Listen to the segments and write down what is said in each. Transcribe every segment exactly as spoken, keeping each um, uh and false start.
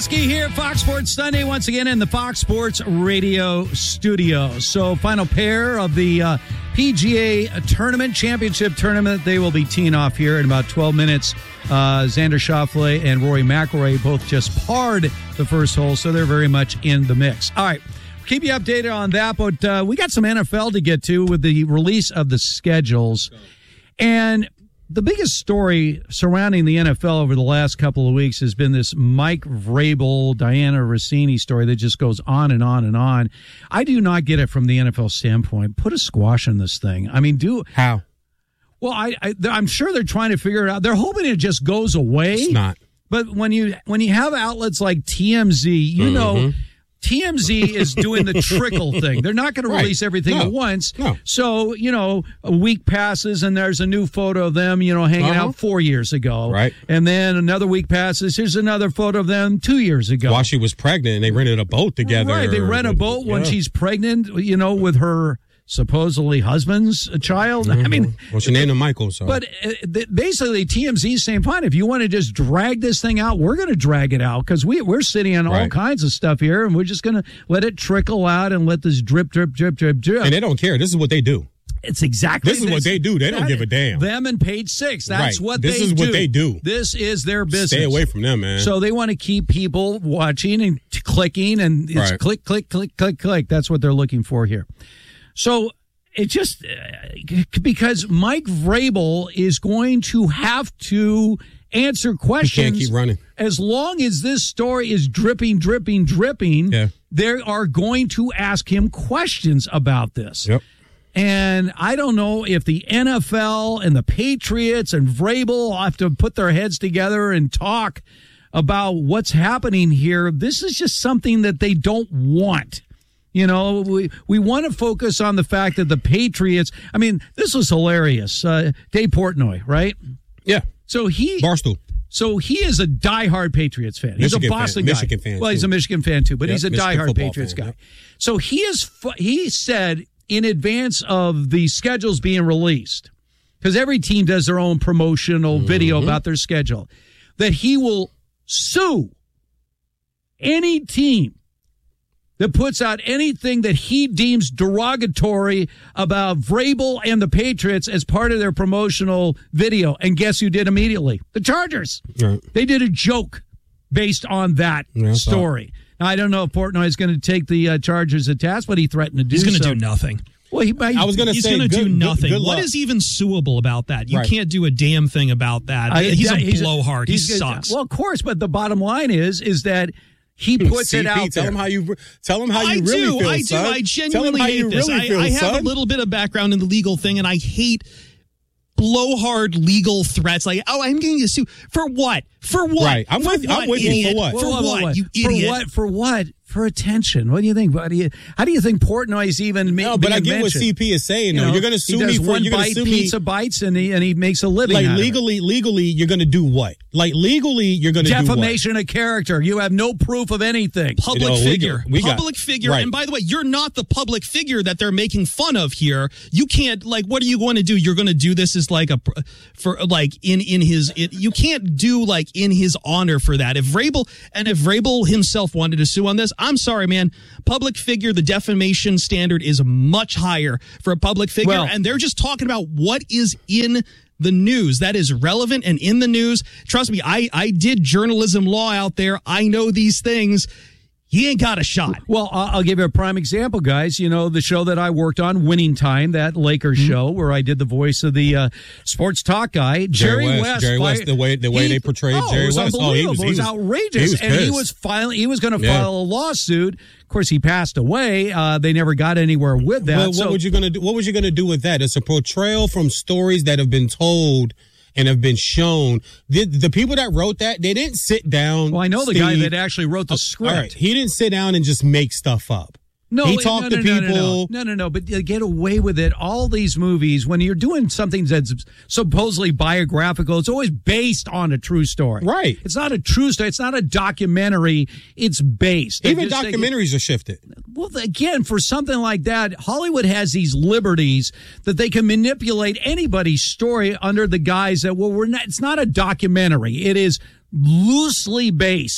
Husky here, Fox Sports Sunday, once again in the Fox Sports Radio studio. So, final pair of the uh, P G A Tournament, Championship Tournament. They will be teeing off here in about twelve minutes. Uh, Xander Schauffele and Rory McIlroy both just parred the first hole, so they're very much in the mix. All right, keep you updated on that, but uh, we got some N F L to get to with the release of the schedules. And the biggest story surrounding the N F L over the last couple of weeks has been this Mike Vrabel, Diana Rossini story that just goes on and on and on. I do not get it from the N F L standpoint. Put a squash in this thing. I mean, do how? Well, I, I I'm sure they're trying to figure it out. They're hoping it just goes away. It's not. But when you when you have outlets like T M Z, you mm-hmm. know. T M Z is doing the trickle thing. They're not going to release right. everything no. at once. No. So, you know, a week passes and there's a new photo of them, you know, hanging uh-huh. out four years ago. Right. And then another week passes. Here's another photo of them two years ago. While she was pregnant and they rented a boat together. Right. They rent a boat yeah. when she's pregnant, you know, with her supposedly husband's child. Mm-hmm. I mean, well, she named him Michael. So, but uh, basically, T M Z is saying, "Fine, if you want to just drag this thing out, we're going to drag it out because we we're sitting on all right. kinds of stuff here, and we're just going to let it trickle out and let this drip, drip, drip, drip, drip." And they don't care. This is what they do. It's exactly this is this. what they do. They don't that, give a damn. Them and Page Six. That's right. what this they do. This is what they do. This is their business. Stay away from them, man. So they want to keep people watching and t- clicking, and it's right. click, click, click, click, click. That's what they're looking for here. So. It just uh, because Mike Vrabel is going to have to answer questions. He can't keep running. As long as this story is dripping, dripping, dripping, yeah. they are going to ask him questions about this. Yep. And I don't know if the N F L and the Patriots and Vrabel have to put their heads together and talk about what's happening here. This is just something that they don't want. You know, we, we want to focus on the fact that the Patriots, I mean, this was hilarious. Uh, Dave Portnoy, right? Yeah. So he. Barstool. So he is a diehard Patriots fan. He's Michigan a Boston fan. guy. Michigan fan. Well, he's too. a Michigan fan too, but yep, he's a Michigan diehard Patriots fan, guy. yep. So he is. He said in advance of the schedules being released, because every team does their own promotional mm-hmm. video about their schedule, that he will sue any team that puts out anything that he deems derogatory about Vrabel and the Patriots as part of their promotional video. And guess who did immediately? The Chargers. Right. They did a joke based on that yeah, story. Now, I don't know if Portnoy is going to take the uh, Chargers to task, but he threatened to do so. He's going to do nothing. Well, he might. I was going to He's say going to do nothing. Good, good what is even suable about that? You right. can't do a damn thing about that. I, he's a he's blowhard. He he's, sucks. Well, of course, but the bottom line is, is that he puts C P, it out tell there. Him how you, tell him how you I really do, feel, I son. do. I genuinely how hate you this. really I, feel, I have son. a little bit of background in the legal thing, and I hate blowhard legal threats. Like, oh, I'm going to sue for what? For what? Right. I'm for with, what, I'm with idiot? you for what? For Whoa, whoa, what? whoa. You for idiot. what? For what? For attention. What do you think? How do you, how do you think Portnoy's even No, but I get mentioned? what C P is saying. You though. know, You're going to sue he does me for one you're going bite to sue pizza me. bites, and he and he makes a living. Like out legally, of it. legally, you're going to do what? Like legally, you're going to do what? Defamation of character. You have no proof of anything. Public You know, we figure. got- we got- public figure. right. And by the way, you're not the public figure that they're making fun of here. You can't, like, what are you going to do? You're going to do this as like a, for like in, in his, it, you can't do like in his honor for that. If Vrabel, and if Vrabel himself wanted to sue on this, I'm sorry, man. Public figure, the defamation standard is much higher for a public figure. Well, and they're just talking about what is in the news that is relevant and in the news. Trust me, I, I did journalism law out there. I know these things. He ain't got a shot. Well, I'll give you a prime example, guys. You know, the show that I worked on, Winning Time, that Lakers mm-hmm. show where I did the voice of the uh, sports talk guy, Jerry, Jerry West. West. Jerry West, the way the way he, they portrayed oh, Jerry it was West. Unbelievable. Oh, he was, he it was, was outrageous. He was and he pissed. was filing, he was going to Yeah. file a lawsuit. Of course, he passed away. Uh, they never got anywhere with that. Well, what so, would you going to do? What was you going to do with that? It's a portrayal from stories that have been told and have been shown. The, the people that wrote that, they didn't sit down. Well, I know the Steve, guy that actually wrote the oh, script. All right. He didn't sit down and just make stuff up. No, he talked no, no, to no, people. No, no, no, no, no, but uh, get away with it. All these movies, when you're doing something that's supposedly biographical, it's always based on a true story. Right. It's not a true story. It's not a documentary. It's based. Even just, documentaries they, are shifted. Well, again, for something like that, Hollywood has these liberties that they can manipulate anybody's story under the guise that, well, we're not, it's not a documentary. It is loosely based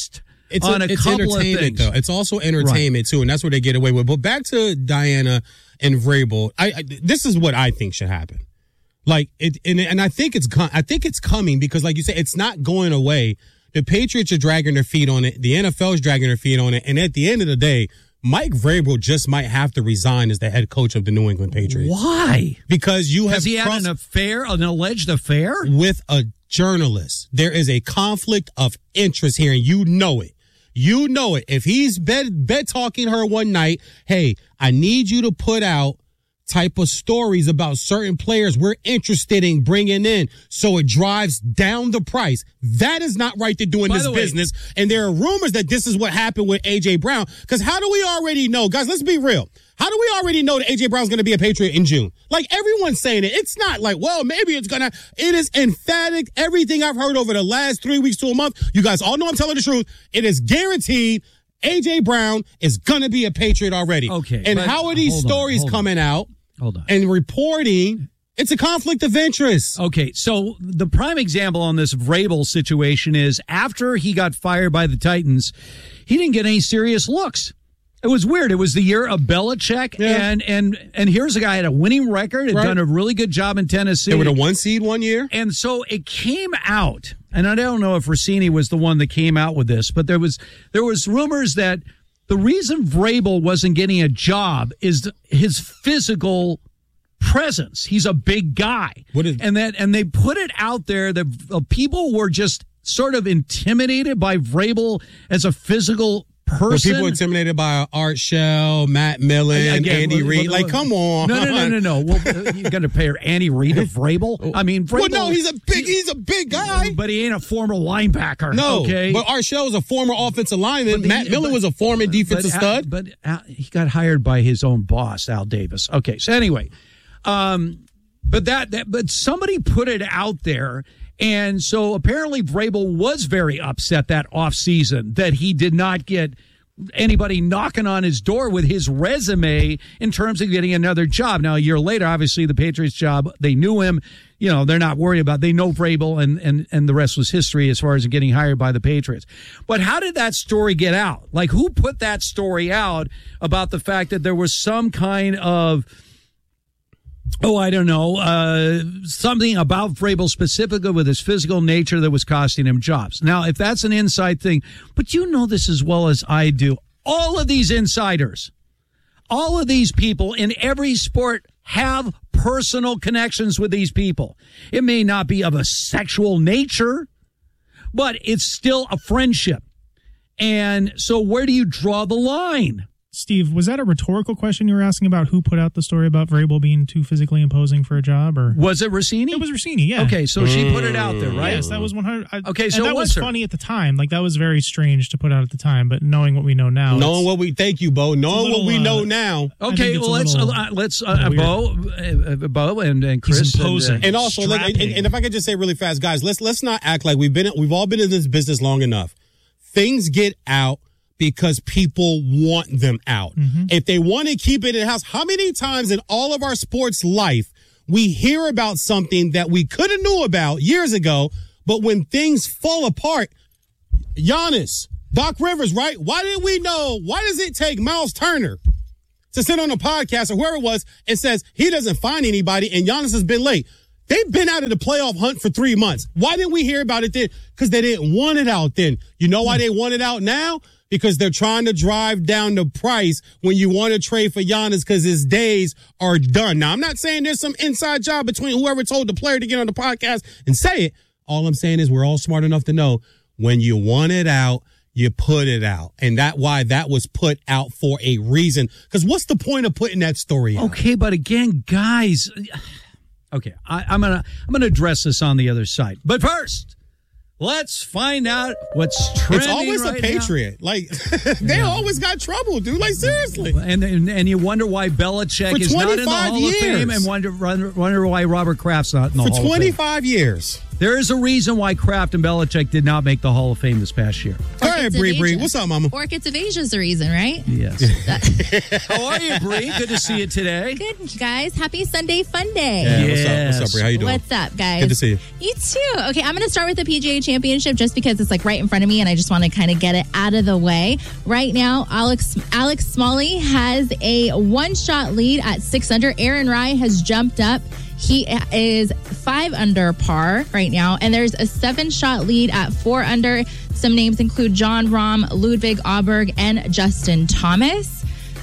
it's on a, a it's couple of entertainment, things. though. It's also entertainment, right. too, and that's where they get away with. But back to Diana and Vrabel, I, I, this is what I think should happen. Like, it, and, and I think it's I think it's coming because, like you said, it's not going away. The Patriots are dragging their feet on it. The N F L is dragging their feet on it. And at the end of the day, Mike Vrabel just might have to resign as the head coach of the New England Patriots. Why? Because you have Has he had crossed- an affair, an alleged affair? with a journalist. There is a conflict of interest here, and you know it. You know it. If he's bed bed talking her one night, hey, I need you to put out type of stories about certain players we're interested in bringing in, so it drives down the price. That is not right to do in By this the way- business. And there are rumors that this is what happened with A J Brown. Because how do we already know? Guys, let's be real. How do we already know that A J Brown's going to be a Patriot in June? Like, everyone's saying it. It's not like, well, maybe it's going to. It is emphatic. Everything I've heard over the last three weeks to a month, you guys all know I'm telling the truth. It is guaranteed A J Brown is going to be a Patriot already. Okay, And but how are these hold on, stories hold on. coming out Hold on. and reporting? It's a conflict of interest. Okay, so the prime example on this Vrabel situation is after he got fired by the Titans, he didn't get any serious looks. It was weird. It was the year of Belichick, Yeah. and and and here's a guy who had a winning record, had Right. done a really good job in Tennessee. They were the one seed one year. And so it came out, and I don't know if Rossini was the one that came out with this, but there was there was rumors that the reason Vrabel wasn't getting a job is his physical presence. He's a big guy, What is- and that and they put it out there that uh, people were just sort of intimidated by Vrabel as a physical Were person. people intimidated by Art Shell, Matt Millen, Again, Andy well, Reid? well, Like, come on. No, no, no, no, no. Well, uh, you got to pay her Andy Reid to Vrabel. I mean, Vrabel. Well, no, he's a big, he's a big guy. But he ain't a former linebacker. No, okay. but Art Shell was a former offensive lineman. But Matt he- Millen but- was a former defensive but, stud. But uh, he got hired by his own boss, Al Davis. Okay, so anyway, um, but that, that but somebody put it out there, and so apparently Vrabel was very upset that offseason that he did not get anybody knocking on his door with his resume in terms of getting another job. Now, a year later, obviously, the Patriots job, they knew him. You know, they're not worried about, they know Vrabel, and, and, and the rest was history as far as getting hired by the Patriots. But how did that story get out? Like, who put that story out about the fact that there was some kind of, oh, I don't know, uh, something about Vrabel specifically with his physical nature that was costing him jobs? Now, if that's an inside thing, but you know this as well as I do, all of these insiders, all of these people in every sport have personal connections with these people. It may not be of a sexual nature, but it's still a friendship. And so where do you draw the line? Steve, was that a rhetorical question you were asking about who put out the story about Vrabel being too physically imposing for a job? Or Was it Rossini? it was Rossini, yeah. Okay, so she put it out there, right? Yes, that was one hundred. I, Okay, and so that it was was her. funny at the time. Like, that was very strange to put out at the time, but knowing what we know now. Knowing it's- what we thank you, Bo. Knowing little, what we uh, know now, I Okay, think it's well, a let's little uh, let's uh, weird. Bo, uh, Bo, and and He's Chris, imposing. and, uh, and also, look, and, strapping. and if I could just say really fast, guys, let's let's not act like we've been we've all been in this business long enough. Things get out because people want them out. Mm-hmm. If they want to keep it in house, how many times in all of our sports life we hear about something that we could have knew about years ago, but when things fall apart, Giannis, Doc Rivers, right? Why didn't we know? Why does it take Miles Turner to sit on a podcast or whoever it was and says he doesn't find anybody and Giannis has been late? They've been out of the playoff hunt for three months. Why didn't we hear about it then? Because they didn't want it out then. You know why they want it out now? Because they're trying to drive down the price when you want to trade for Giannis because his days are done. Now, I'm not saying there's some inside job between whoever told the player to get on the podcast and say it. All I'm saying is we're all smart enough to know when you want it out, you put it out. And that why that was put out for a reason. Because what's the point of putting that story out? okay, but again, guys, okay, I, I'm gonna I'm gonna address this on the other side, but first, let's find out what's trending. It's always right a Patriot. Like, they always got trouble, dude. Like, seriously. now. And, and and you wonder why Belichick For is not in the twenty-five Hall of Fame, years. and wonder wonder, wonder why Robert Kraft's not in the For Hall of Fame. twenty-five years. There is a reason why Kraft and Belichick did not make the Hall of Fame this past year. Correct. ahead, Orchids Bree. of Bree, Asia. what's up, Mama? Orchids of Asia is the reason, right? Yes. How are you, Bree? Good to see you today. Good, guys. Happy Sunday Fun Day. Yeah, what's up? Yes. What's up, Bree? How you doing? What's up, guys? Good to see you. You too. Okay, I'm going to start with the P G A Championship just because it's like right in front of me and I just want to kind of get it out of the way. Right now, Alex Alex Smalley has a one-shot lead at six under. Aaron Rai has jumped up. He is five under par right now, and there's a seven-shot lead at four under. Some names include John Rahm, Ludwig Auberg, and Justin Thomas.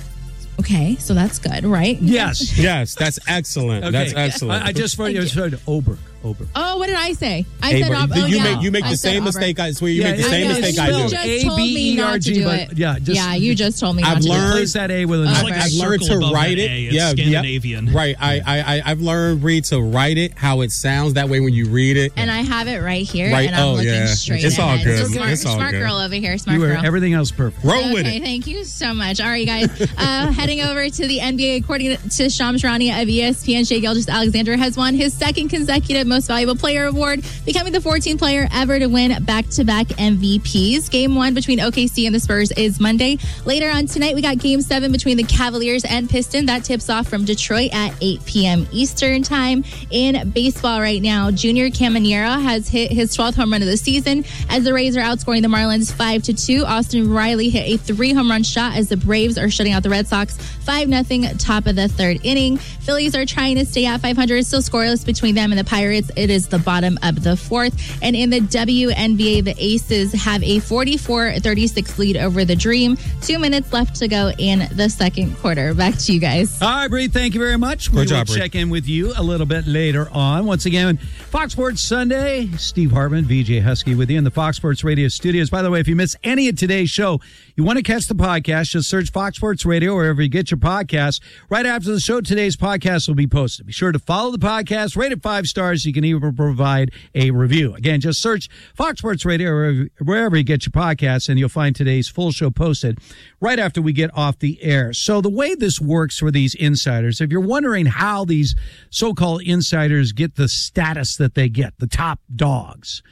Okay, so that's good, right? Yes. Yes, that's excellent. Okay. That's excellent. I, I just heard you heard Oberg. Oberg. Oh, what did I say? I Hey, said Bri- Aub- oh, you yeah. make you make I the said same Auburn. mistake. I swear you Yeah, make the I same know. mistake It's I You do. spelled just told me not to do but it. yeah, just- yeah, you just told me not I've to learned- do it. Replace that A with an I've, like a I've learned circle to above write that it. A. It's yeah, Scandinavian. Yep. Right. I, I I I've learned Bree to write it how it sounds. That way, when you read it, And I have it right here, Right. and I'm Oh, looking yeah. straight It's all ahead. good. So smart, It's all smart good. girl over here. Smart You were girl. everything else perfect. roll with Okay, it. thank you so much. All right, guys. Uh, heading over to the N B A, according to Shams Charania of E S P N, Shai Gilgeous-Alexander has won his second consecutive Most Valuable Player award, becoming the fourteenth player ever to win back-to-back M V Ps. Game one between O K C and the Spurs is Monday. Later on tonight, we got Game seven between the Cavaliers and Pistons. That tips off from Detroit at eight p.m. Eastern time. In baseball right now, Junior Caminero has hit his twelfth home run of the season as the Rays are outscoring the Marlins five to two. Austin Riley hit a three home run shot as the Braves are shutting out the Red Sox five nothing top of the third inning. Phillies are trying to stay at five hundred. It's still scoreless between them and the Pirates. It is the bottom of the fourth. And in the W N B A, the Aces have a forty-four thirty-six lead over the Dream. Two minutes left to go in the second quarter. Back to you guys. All right, Bree, thank you very much. We Good job, will Bree. check in with you a little bit later on. Once again, Fox Sports Sunday. Steve Hartman, V J Husky with you in the Fox Sports Radio studios. By the way, if you miss any of today's show, you want to catch the podcast, just search Fox Sports Radio wherever you get your podcasts. Right after the show, today's podcast will be posted. Be sure to follow the podcast, rate it five stars. You can even provide a review. Again, just search Fox Sports Radio or wherever you get your podcasts, and you'll find today's full show posted right after we get off the air. So the way this works for these insiders, if you're wondering how these so-called insiders get the status that they get, the top dogs,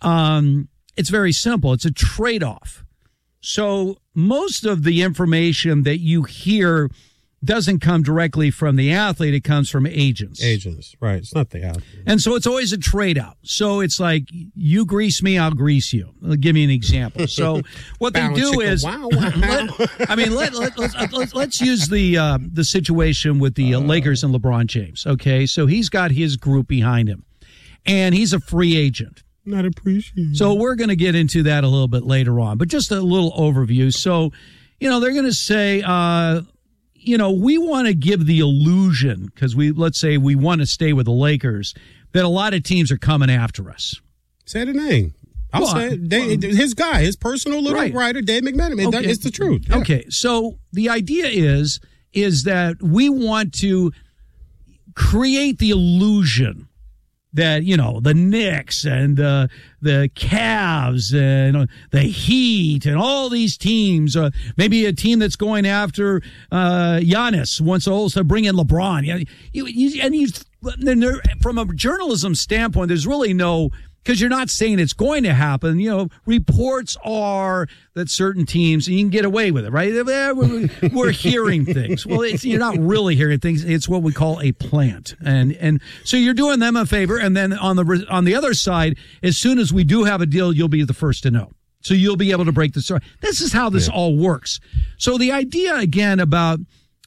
um, it's very simple. It's a trade-off. So most of the information that you hear doesn't come directly from the athlete. It comes from agents. Agents, right? It's not the out. And so it's always a trade out. So it's like, you grease me, I'll grease you. I'll give you an example. So what they Bow, do chicka, is, wow, wow. let, I mean, let, let, let's, let's, let's use the, uh, the situation with the uh, Lakers and LeBron James. Okay. So he's got his group behind him and he's a free agent. Not appreciated. So we're going to get into that a little bit later on, but just a little overview. So, you know, they're going to say, uh, you know, we want to give the illusion, because we, let's say we want to stay with the Lakers, that a lot of teams are coming after us. Say the name. I'll Well, say it. They, his guy, his personal little Right. writer, Dave McMenamin. That, Okay. it's the truth. Yeah. Okay. So the idea is, is that we want to create the illusion that, you know, the Knicks and uh, the Cavs and uh, the Heat and all these teams, uh, maybe a team that's going after uh, Giannis wants to also bring in LeBron. You, you, you, and you, and there, from a journalism standpoint, there's really no, because you're not saying it's going to happen. You know, reports are that certain teams, and you can get away with it, right? We're, we're hearing things. Well, it's, you're not really hearing things. It's what we call a plant, and and so you're doing them a favor. And then on the on the other side, as soon as we do have a deal, you'll be the first to know. So you'll be able to break the story. This is how this yeah. all works. So the idea again about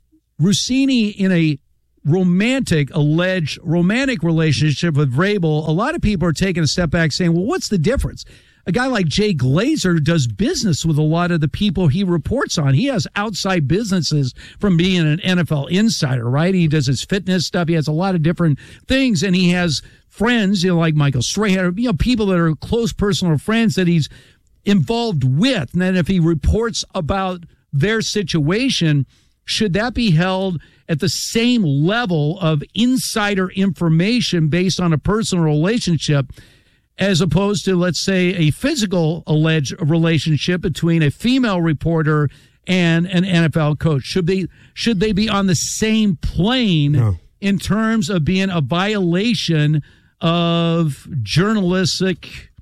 Rossini in a romantic, alleged romantic relationship with Vrabel, a lot of people are taking a step back saying, well, what's the difference? A guy like Jay Glazer does business with a lot of the people he reports on. He has outside businesses from being an N F L insider, right? He does his fitness stuff. He has a lot of different things, and he has friends, you know, like Michael Strahan, you know, people that are close personal friends that he's involved with. And then if he reports about their situation, should that be held at the same level of insider information based on a personal relationship as opposed to, let's say, a physical alleged relationship between a female reporter and an N F L coach? Should they, should they be on the same plane no. in terms of being a violation of journalistic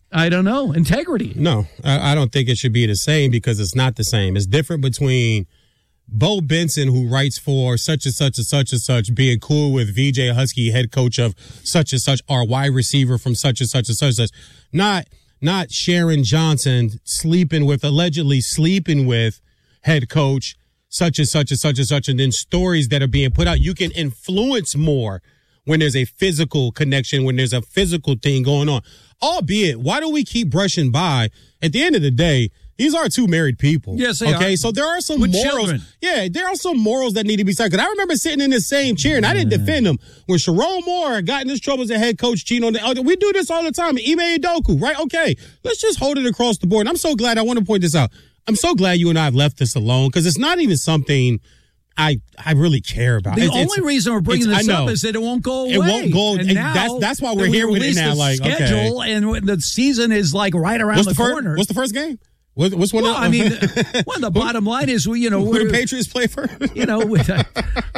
I don't know. Integrity. No, I, I don't think it should be the same because it's not the same. It's different between Bo Benson, who writes for such and such and such and such, being cool with V J Husky, head coach of such and such, our wide receiver from such and such and such and such. Not, not Sharon Johnson sleeping with, allegedly sleeping with head coach such and such and such and such, and then stories that are being put out. You can influence more when there's a physical connection, when there's a physical thing going on. Albeit, why do we keep brushing by? At the end of the day, these are two married people. Yes, they okay? are. So there are some With morals. children. Yeah, there are some morals that need to be said. Because I remember sitting in the same chair, and I didn't defend him. When Sharon Moore got in his trouble as a head coach, cheating on the, we do this all the time. Ime Udoka, right? Okay, let's just hold it across the board. And I'm so glad, I want to point this out. I'm so glad you and I have left this alone because it's not even something I I really care about. The It's- only it's- reason we're bringing it's- this I know. up is that it won't go away. It won't go- And and now that's- that's why we're that we here with it released now, the like, okay. schedule, and the season is like right around What's the, the, first? corner. What's the first game? What, what's one? well, of, I mean, well, the bottom line is, we, you know, who we're, the Patriots play first? you know. With, uh,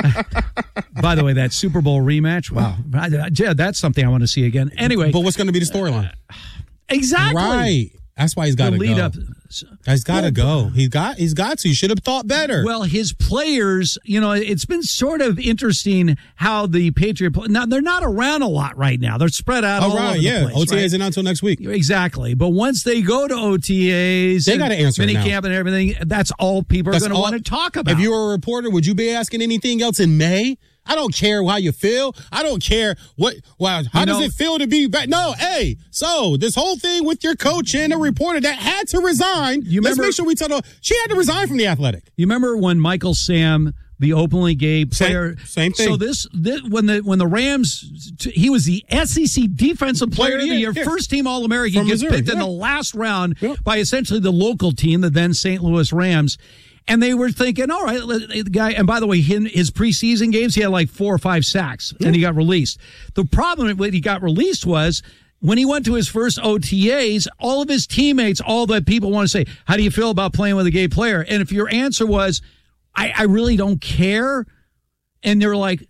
by the way, that Super Bowl rematch, wow, yeah, that's something I want to see again. Anyway, But what's going to be the storyline? exactly Right. That's why he's got the to lead go. up. He's got to Well, go. He's got. He's got to. You should have thought better. Well, his players, you know, it's been sort of interesting how the Patriot. Now they're not around a lot right now. They're spread out all, all right. over Yeah. the place. O T As right? are not until next week. Exactly. But once they go to O T As, They gotta answer mini now. camp and everything, that's all people are That's going to all- want to talk about. If you were a reporter, would you be asking anything else in May? I don't care how you feel. I don't care what. Well, how You does know- it feel to be back? No, hey. So this whole thing with your coach and a reporter that had to resign. You let's remember- make sure we tell her she had to resign from the Athletic. You remember when Michael Sam, the openly gay player, Same- same thing. So this, this when the when the Rams, he was the S E C Defensive Player of the Year, yeah. first team All American, From gets Missouri, picked in yeah. the last round Yeah. by essentially the local team, the then Saint Louis Rams. And they were thinking, all right, let- the guy. And by the way, in his preseason games, he had like four or five sacks, and he got released. The problem when he got released was when he went to his first O T As, all of his teammates, all the people want to say, "How do you feel about playing with a gay player?" And if your answer was, "I, I really don't care," and they're like,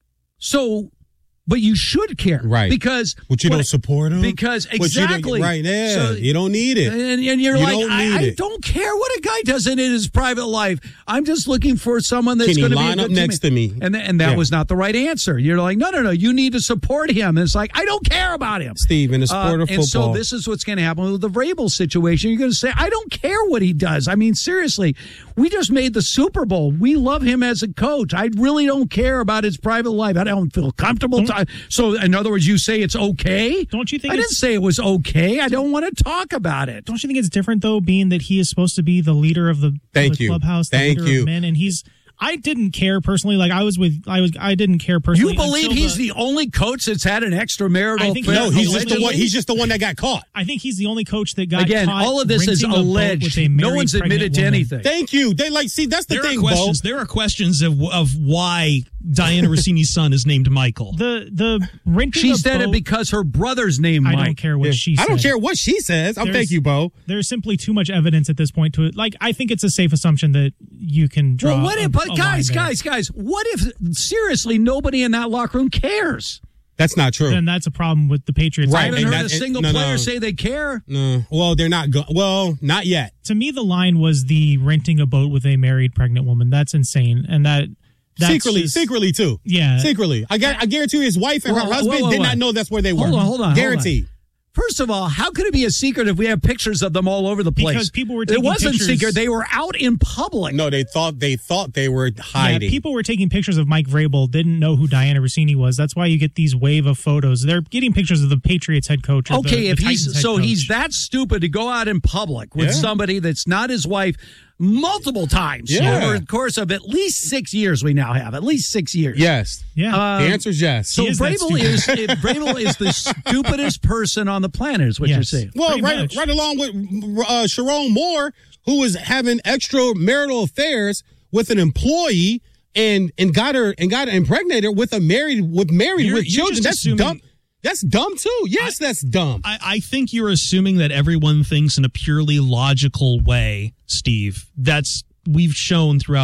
"So." But you should care, Right. Because But you what- don't support him? Because But you don't- exactly, right, yeah. So- you don't need it. and, and you're You like, don't I, need I it. don't care what a guy does in his private life. I'm just looking for someone that's Can he going to be a line good up next teammate. to me? And th- and that Yeah. was not the right answer. You're like, no, no, no. You need to support him. And it's like, I don't care about him, Steve, in the sport Uh, of and so football. this is what's going to happen with the Vrabel situation. You're going to say, I don't care what he does. I mean, seriously, we just made the Super Bowl. We love him as a coach. I really don't care about his private life. I don't feel comfortable. To, so, in other words, you say it's okay? Don't you think I didn't it's- say it was okay. I don't want to talk about it. Don't you think it's different though, being that he is supposed to be the leader of the, Thank the you. clubhouse, the Thank leader you. of men, and he's. I didn't care personally. Like I was with, I was, I didn't care personally. You believe until he's the, only coach that's had an extramarital I think affair? no, he's just the allegedly? one. He's just the one that got caught. I think he's the only coach that got Again, caught all of this is renting a boat alleged. with a No married one's pregnant admitted to woman. anything. Thank you. They like see that's the There thing, are questions. Bo. There are questions of of why Diana Rossini's son is named Michael. The the renting. She a said boat, it because her brother's name I Mike. don't care what Yeah. she said. I don't care what she says. I'm There's- thank you, Bo. There's simply too much evidence at this point to it. Like I think it's a safe assumption that you can draw. Well, what if, a- but a guys, line there. guys, guys, what if seriously nobody in that locker room cares? That's not true. Then that's a problem with the Patriots. Right, I haven't and heard a that- single no, no. player say they care. No. Well, they're not. Go- well, not yet. To me, the line was the renting a boat with a married pregnant woman. That's insane, and that that's secretly, just- secretly too. Yeah. secretly. I got. I guarantee you, his wife and Whoa, her whoa, husband whoa, did whoa. not know that's where they were. Hold on, hold on, hold Guaranteed. First of all, how could it be a secret if we have pictures of them all over the place? Because people were It taking wasn't pictures- secret. They were out in public. No, they thought they thought they were Yeah, hiding. people were taking pictures of Mike Vrabel, didn't know who Diana Rossini was. That's why you get these wave of photos. They're getting pictures of the Patriots head coach. Or Okay, the, if the he's Titans head so coach. he's that stupid to go out in public with Yeah. somebody that's not his wife multiple times Yeah. over the course of at least six years. We now have at least six years. yes. yeah. Uh, The answer is yes. So He is that Vrabel is Vrabel is the stupidest person on the planet. Is what Yes. you're saying? well, pretty right, much. right along with uh, Sharon Moore, who was having extramarital affairs with an employee and and got her and got her impregnated with a married with married You're- with you're children. just That's assuming- dumb. That's dumb too. Yes, that's dumb. I, I think you're assuming that everyone thinks in a purely logical way, Steve. That's we've shown throughout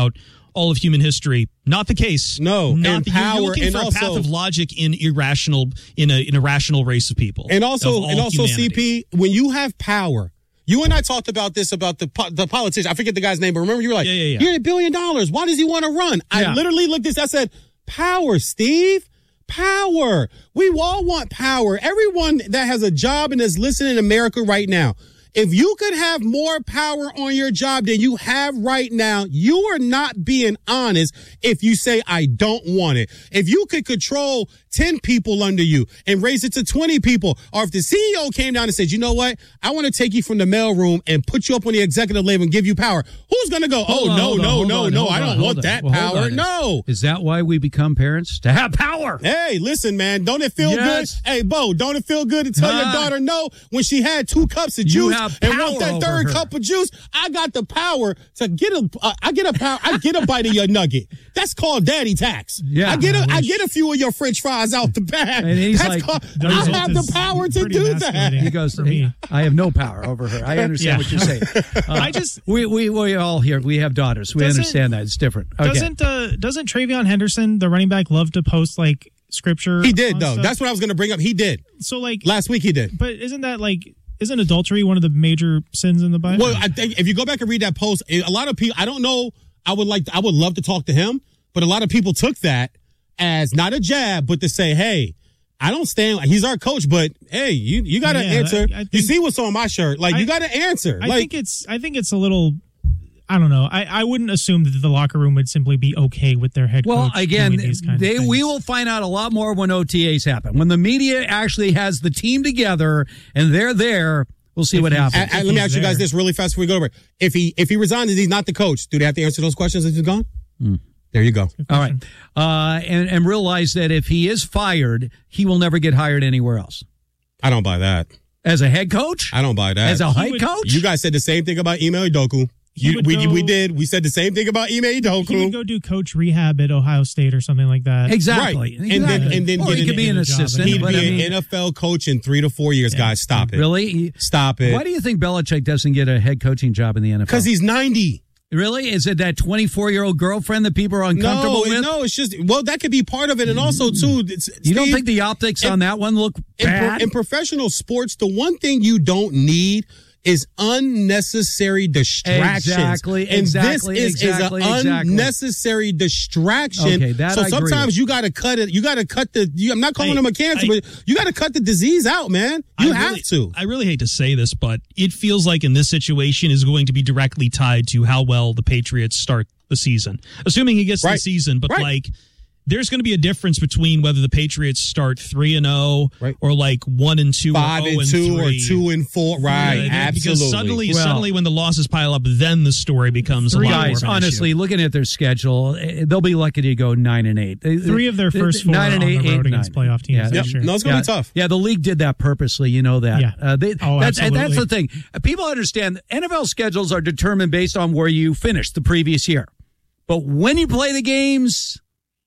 all of human history. Not the case. No, not and the, power, you're looking and for also, a path of logic in irrational in a in a rational race of people. And also, of all and also, humanity. C P, when you have power, you and I talked about this about the po- the politician. I forget the guy's name, but remember you were like, Yeah, yeah, yeah. "You're a billion dollars. Why does he want to run?" I Yeah. literally looked at this. I said, "Power, Steve." Power. We all want power. Everyone that has a job and is listening in America right now, if you could have more power on your job than you have right now, you are not being honest if you say, I don't want it. If you could control ten people under you and raise it to twenty people, or if the C E O came down and said, you know what, I want to take you from the mailroom and put you up on the executive level and give you power, who's going to go, Hold oh, on, no, hold on, no, hold no, on, no, hold I on, don't hold want on. that Well, hold power. on. No. Is that why we become parents? To have power. Hey, listen, man, don't it feel Yes. good? Hey, Bo, don't it feel good to tell your Nah. daughter no when she had two cups of You juice have and power want that over third her. cup of juice? I got the power to get a, uh, I get a power, I get a bite of your nugget. That's called daddy tax. Yeah. I get a, I I wish. get a few of your French fries out the bag. And he's That's like, called, The I result have the is power to pretty do that. emasculating. He goes, For me. I have no power over her. I understand Yeah. what you're saying. Uh, I just we, we we all here. We have daughters. We Doesn't- understand that. It's different. Okay. doesn't uh, doesn't Travion Henderson, the running back, love to post like scripture? He did, on though. stuff? That's what I was going to bring up. He did. So like, Last week he did. but isn't that like, isn't adultery one of the major sins in the Bible? Well, I think if you go back and read that post, a lot of people, I don't know, I would like, I would love to talk to him, but a lot of people took that as not a jab, but to say, hey, I don't stand, he's our coach, but hey, you, you got to Yeah, answer. I- I think- you see what's on my shirt. Like, I- you got to answer. I like, think it's I think it's a little. I don't know. I, I wouldn't assume that the locker room would simply be okay with their head Well, coach again, doing these kinds they of things. we will find out a lot more when O T As happen. When the media actually has the team together and they're there, we'll see what he's- happens. I- I- let me he's ask you guys there. this really fast before we go over. If he, if he resigns and he's not the coach, do they have to answer those questions if he's gone? There you go. All right. Uh, and, and realize that if he is fired, he will never get hired anywhere else. I don't buy that. As a head coach? I don't buy that. As a head would- coach? You guys said the same thing about Ime Udoka. He You, would we, go- we did. We said the same thing about Ime He would Udoka. go do coach rehab at Ohio State or something like that. Exactly. Right. And then- Exactly. and then or get he an- could be an get a job assistant. again. He'd but be I mean, an N F L coach in three to four years, guys. Stop it. really? He- Stop it. Why do you think Belichick doesn't get a head coaching job in the N F L? Because he's ninety. Really? Is it that twenty-four-year-old girlfriend that people are uncomfortable No, with? no, it's just, well, that could be part of it. And also, too, it's, You don't Steve, think the optics in- on that one look in, pro- bad? in professional sports, the one thing you don't need is unnecessary distractions. Exactly, and exactly, this is, exactly, is an exactly. unnecessary distraction. Okay, that so I agree sometimes with. you got to cut it. You got to cut the. You, I'm not calling I- them a cancer, I- but you got to cut the disease out, man. You I have really- to. I really hate to say this, but it feels like in this situation is going to be directly tied to how well the Patriots start the season. Assuming he gets to the Right. season, but Right. like there's going to be a difference between whether the Patriots start three and zero Right. or like one and two, Five or and oh and two three. or two and four. Right. Yeah, Absolutely. Because suddenly, Well- suddenly, when the losses pile up, then the story becomes a lot more Guys, of an honestly, issue. looking at their schedule, eh, they'll be lucky to go nine and eight. Three of their first four nine and on eight, the eight road and against nine. playoff teams Yeah. this Yep. year. No, it's going yeah. to be tough. Yeah, the league did that purposely. You know that. Yeah. Uh, they, Oh, that's, and that's the absolutely. thing. Uh, People understand N F L schedules are determined based on where you finished the previous year. But when you play the games,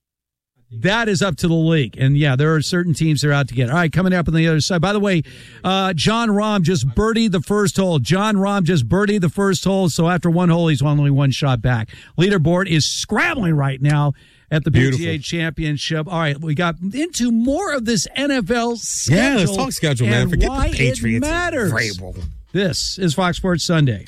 that is up to the league. And yeah, there are certain teams that are out to get it. All right, coming up on the other side. By the way, uh, John Rahm just birdied the first hole. John Rahm just birdied the first hole. So after one hole, he's only one shot back. Leaderboard is scrambling right now at the P G A Beautiful. Championship. All right, we got into more of this N F L schedule. Yeah, let's talk schedule, man. and Forget why the Patriots. It matters. Vrabel. This is Fox Sports Sunday.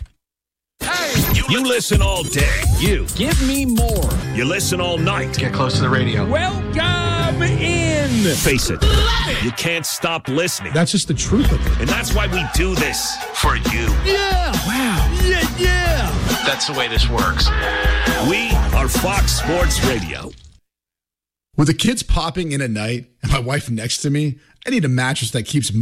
You, you listen all day. You. Give me more. You listen all night. Get close to the radio. Welcome in. Face it. You can't stop listening. That's just the truth of it. And that's why we do this. For you. Yeah. Wow. Yeah, yeah. That's the way this works. We are Fox Sports Radio. With the kids popping in at night and my wife next to me, I need a mattress that keeps moving.